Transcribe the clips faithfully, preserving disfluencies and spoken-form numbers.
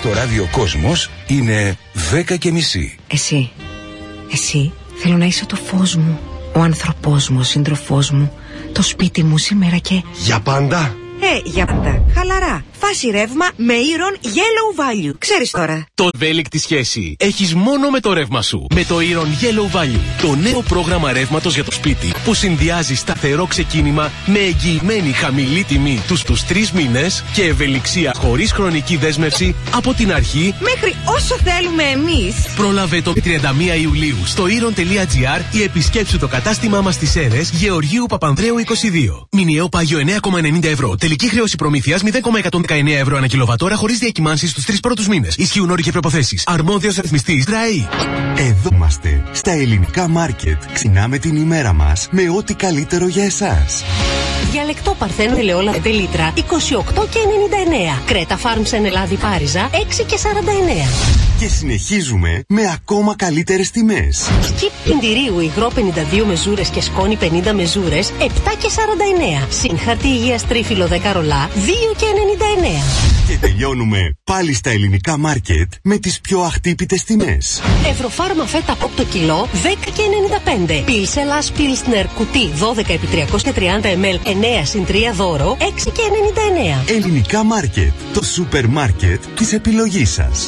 στο ράδιο Κόσμος είναι δέκα και μισή. Εσύ, εσύ θέλω να είσαι το φως μου, ο άνθρωπός μου, ο σύντροφός μου, το σπίτι μου σήμερα και... Για πάντα. Ε, για πάντα. Χαλαρά. Φάση ρεύμα με Iron Yellow Value. Ξέρεις τώρα. Το ευέλικτη σχέση έχεις μόνο με το ρεύμα σου. Με το Iron Yellow Value. Το νέο πρόγραμμα ρεύματος για το σπίτι που συνδυάζει σταθερό ξεκίνημα με εγγυημένη χαμηλή τιμή τους τους τρεις μήνες και ευελιξία χωρίς χρονική δέσμευση από την αρχή μέχρι όσο θέλουμε εμείς. Πρόλαβε το τριάντα μία Ιουλίου στο iron.gr ή επισκέψου το κατάστημά μας στις Σέρρες Γεωργίου Παπανδρέου είκοσι δύο. Μηνιαίο πάγιο εννέα κόμμα ενενήντα ευρώ. Τελική χρέωση προμήθειας μηδέν κόμμα εκατόν δεκαεννέα ευρώ ανά κιλοβατόρα χωρίς διακυμάνσεις στους τρεις πρώτους μήνες. Ισχύουν όροι και προϋποθέσεις. Αρμόδιος ρυθμιστής ΔΡΑΗ. Εδώ είμαστε. Στα ελληνικά μάρκετ. Ξυνάμε την ημέρα μας με ό,τι καλύτερο για εσάς. Διαλεκτό Παρθένο ελαιόλαδο πέντε λίτρα είκοσι οκτώ και ενενήντα εννέα. Κρέτα Φάρμς εν Ελλάδη Πάριζα έξι και σαράντα εννέα. Και συνεχίζουμε με ακόμα καλύτερες τιμές. Σκύπ πιντηρίου υγρό πενήντα δύο μεζούρες και σκόνη πενήντα μεζούρες επτά και σαράντα εννέα. Συν χαρτί υγείας τρίφυλλο δέκα ρολά δύο και ενενήντα εννέα. Και τελειώνουμε πάλι στα ελληνικά μάρκετ με τις πιο αχτύπητες τιμές. Ευρωφάρμα φέτα από το κιλό δέκα και ενενήντα πέντε. Πίλσελας Πίλσνερ κουτί δώδεκα επί τριακόσια τριάντα μιλιλίτρα εννέα συν τρία δώρο έξι και ενενήντα εννέα. Ελληνικά μάρκετ. Το σούπερ μάρκετ της επιλογής σας.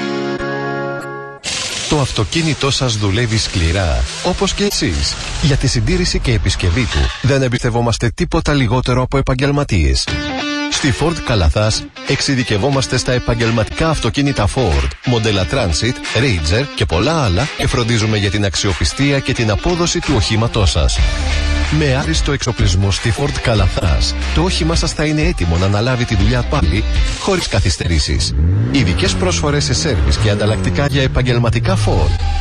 Το αυτοκίνητό σας δουλεύει σκληρά, όπως και εσείς. Για τη συντήρηση και επισκευή του δεν εμπιστευόμαστε τίποτα λιγότερο από επαγγελματίες. Στη Ford Καλαθάς εξειδικευόμαστε στα επαγγελματικά αυτοκίνητα Ford, μοντέλα Transit, Ranger και πολλά άλλα και φροντίζουμε για την αξιοπιστία και την απόδοση του οχήματός σας. Με άριστο εξοπλισμό στη Ford Καλαθάς, το όχημά σας θα είναι έτοιμο να αναλάβει τη δουλειά πάλι, χωρίς καθυστερήσεις. Ειδικές πρόσφορες σε σέρβις και ανταλλακτικά για επαγγελματικά Ford.